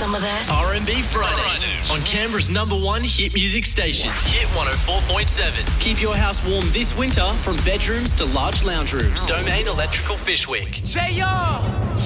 some of that? R&B Fridays on Canberra's #1 hit music station, Hit 104.7. Keep your house warm this winter from bedrooms to large lounge rooms. Domain Electrical Fishwick. JR!